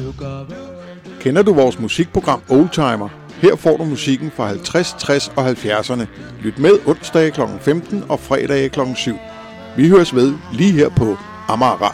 Kender du vores musikprogram Oldtimer? Her får du musikken fra 50, 60 og 70'erne. Lyt med onsdage kl. 15 og fredage kl. 7. Vi høres ved lige her på Amager Radio.